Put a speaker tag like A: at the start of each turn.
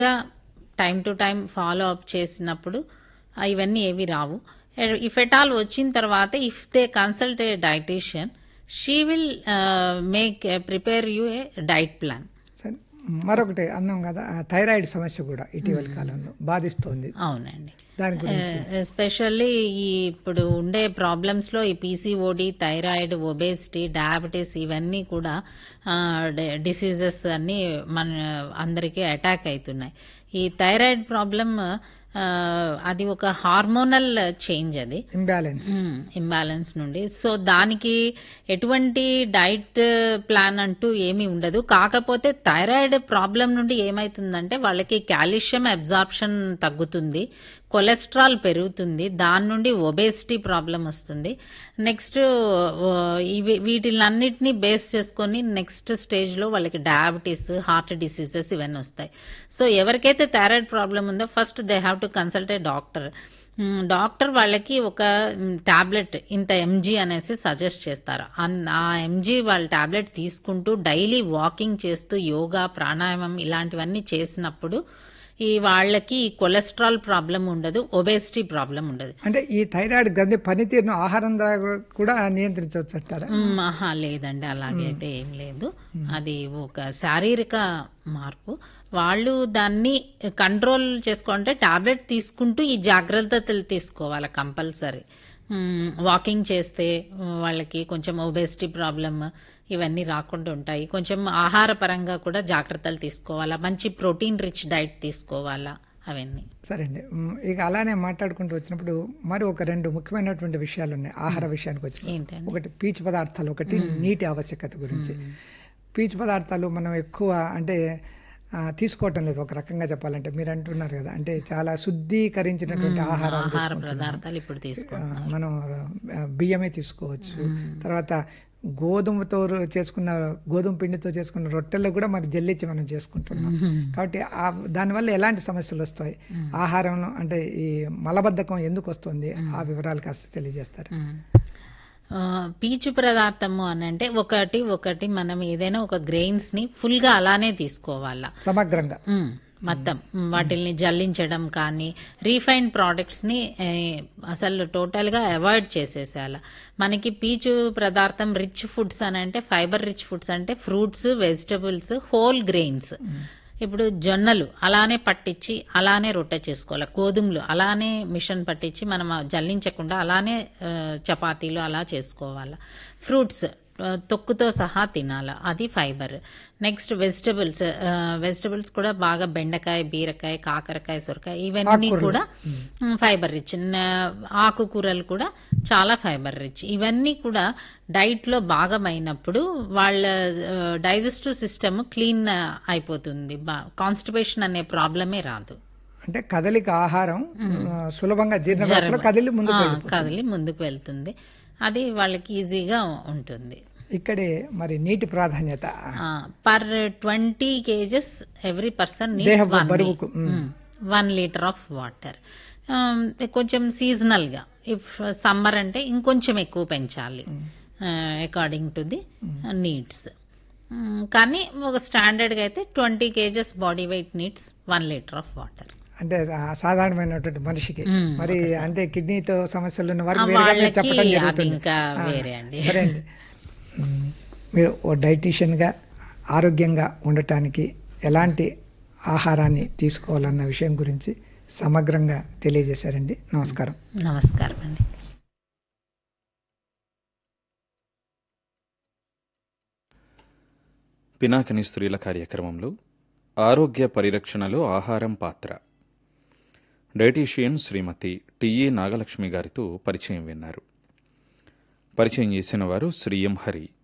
A: Time to time follow up చేసినప్పుడు ఇవన్నీ ఏవి రావు. ఇఫ్ ఎట్ ఆల్ వచ్చిన తర్వాత if they consult a dietitian, she will prepare you A diet plan.
B: సరే, మరొకటి అన్నాం కదా, థైరాయిడ్ సమస్య కూడా ఇటీవల కాలంలో బాధిస్తోంది.
A: అవునండి.
B: దాని గురించి
A: ఎస్పెషల్లీ ఇప్పుడు ఉండే ప్రాబ్లమ్స్లో ఈ పీసీఓడి, థైరాయిడ్, ఒబేసిటీ, డయాబెటీస్ ఇవన్నీ కూడా డిసీజెస్ అన్నీ మన అందరికీ అటాక్ అవుతున్నాయి. ఈ థైరాయిడ్ ప్రాబ్లమ్ అది ఒక హార్మోనల్ చేంజ్, అది ఇంబ్యాలెన్స్ నుండి. సో దానికి ఎటువంటి డైట్ ప్లాన్ అంటూ ఏమీ ఉండదు. కాకపోతే థైరాయిడ్ ప్రాబ్లం నుండి ఏమవుతుందంటే వాళ్ళకి కాల్షియం అబ్జార్ప్షన్ తగ్గుతుంది, కొలెస్ట్రాల్ పెరుగుతుంది, దాని నుండి ఒబేసిటీ ప్రాబ్లం వస్తుంది. నెక్స్ట్ వీటిలన్నిటినీ బేస్ చేసుకొని నెక్స్ట్ స్టేజ్లో వాళ్ళకి డయాబెటీస్, హార్ట్ డిసీజెస్ ఇవన్నీ వస్తాయి. సో ఎవరికైతే థైరాయిడ్ ప్రాబ్లం ఉందో first they have to consult a doctor. Doctor వాళ్ళకి ఒక టాబ్లెట్ ఇంత ఎంజీ అనేసి సజెస్ట్ చేస్తారు. ఆ ఎంజీ వాళ్ళ టాబ్లెట్ తీసుకుంటూ డైలీ వాకింగ్ చేస్తూ యోగా, ప్రాణాయామం ఇలాంటివన్నీ చేసినప్పుడు వాళ్ళకి కొలెస్ట్రాల్ ప్రాబ్లం ఉండదు, ఒబేసిటీ ప్రాబ్లం ఉండదు.
B: అంటే ఈ థైరాయిడ్ గ్రంథి పనితీరును ఆహారం ద్వారా కూడా నియంత్రించవచ్చు అంటారా?
A: లేదండి, అలాగైతే ఏం లేదు. అది ఒక శారీరక మార్పు. వాళ్ళు దాన్ని కంట్రోల్ చేసుకోవాలంటే టాబ్లెట్ తీసుకుంటూ ఈ జాగ్రత్తలు తీసుకోవాలి కంపల్సరీ. వాకింగ్ చేస్తే వాళ్ళకి కొంచెం ఒబేసిటీ ప్రాబ్లమ్ ఇవన్నీ రాకుండా ఉంటాయి. కొంచెం ఆహార పరంగా కూడా జాగ్రత్తలు తీసుకోవాలా, మంచి ప్రోటీన్ రిచ్ డైట్ తీసుకోవాలా, అవన్నీ.
B: సరే అండి, ఇక అలానే మాట్లాడుకుంటూ వచ్చినప్పుడు మరి ఒక రెండు ముఖ్యమైనటువంటి విషయాలు ఉన్నాయి ఆహార విషయానికి వచ్చి.
A: ఏంటండి?
B: ఒకటి పీచు పదార్థాలు, ఒకటి నీటి ఆవశ్యకత గురించి. పీచు పదార్థాలు మనం ఎక్కువ అంటే తీసుకోవటం లేదు. ఒక రకంగా చెప్పాలంటే మీరు అంటున్నారు కదా, అంటే చాలా శుద్ధీకరించినటువంటి
A: ఆహార పదార్థాలు ఇప్పుడు తీసుకుంటున్నాం.
B: మనం బియ్యమే తీసుకోవచ్చు. తర్వాత గోధుమతో చేసుకున్న, గోధుమ పిండితో చేసుకున్న రొట్టెల్లో కూడా మరి జల్లిచ్చి మనం చేసుకుంటున్నాం. కాబట్టి దానివల్ల ఎలాంటి సమస్యలు వస్తాయి, ఆహారంలో అంటే ఈ మలబద్ధకం ఎందుకు వస్తుంది, ఆ వివరాలు కాస్త తెలియజేస్తారు.
A: పీచు పదార్థము అని అంటే ఒకటి మనం ఏదైనా ఒక గ్రెయిన్స్ ని ఫుల్ గా అలానే తీసుకోవాలా, సమగ్రంగా మొత్తం వాటిల్ని జల్లించడం కానీ, రీఫైన్డ్ ప్రోడక్ట్స్ ని అసలు టోటల్ గా అవాయిడ్ చేసేసేయాల. మనకి పీచు పదార్థం రిచ్ ఫుడ్స్ అని అంటే, ఫైబర్ రిచ్ ఫుడ్స్ అంటే ఫ్రూట్స్, వెజిటబుల్స్, హోల్ గ్రెయిన్స్. ఇప్పుడు జొన్నలు అలానే పట్టించి అలానే రొట్టె చేసుకోవాలి, గోధుమలు అలానే మిషన్ పట్టించి మనం జల్లించకుండా అలానే చపాతీలు అలా చేసుకోవాలి. ఫ్రూట్స్ తొక్కుతో సహా తినాల, అది ఫైబర్. నెక్స్ట్ వెజిటబుల్స్ కూడా బాగా బెండకాయ, బీరకాయ, కాకరకాయ, సొరకాయ ఇవన్నీ కూడా ఫైబర్ రిచ్. ఆకుకూరలు కూడా చాలా ఫైబర్ రిచ్. ఇవన్నీ కూడా డైట్ లో భాగమైనప్పుడు వాళ్ళ డైజెస్టివ్ సిస్టమ్ క్లీన్ అయిపోతుంది, కాన్స్టిపేషన్ అనే ప్రాబ్లమే రాదు.
B: అంటే కదలిక ఆహారం సులభంగా కదిలి ముందుకు
A: వెళ్తుంది, అది వాళ్ళకి ఈజీగా ఉంటుంది.
B: ఇక్కడే మరి నీటి ప్రాధాన్యత.
A: Per 20 kgs every person 1 litre of water. కొంచెం సీజనల్ గా, ఇఫ్ సమ్మర్ అంటే ఇంకొంచెం ఎక్కువ పెంచాలి అకార్డింగ్ టు ది నీడ్స్. కానీ ఒక స్టాండర్డ్ గా అయితే 20 kgs body weight needs 1 litre of water.
B: అంటే సాధారణమైనటువంటి మనిషికి మరి అంటే కిడ్నీతో సమస్యలు ఉన్న వారికి చెప్పడం జరుగుతుంది.
A: వేరే అండి.
B: సరే అండి, మీరు ఓ డైటీషియన్గా ఆరోగ్యంగా ఉండటానికి ఎలాంటి ఆహారాన్ని తీసుకోవాలన్న విషయం గురించి సమగ్రంగా తెలియజేశారండి. నమస్కారం.
A: నమస్కారం అండి.
C: పినాకిని స్త్రీల కార్యక్రమంలో ఆరోగ్య పరిరక్షణలో ఆహారం పాత్ర, డైటీషియన్ శ్రీమతి టిఈ నాగలక్ష్మి గారితో పరిచయం విన్నారు. పరిచయం చేసిన వారు శ్రీ ఎం హరి.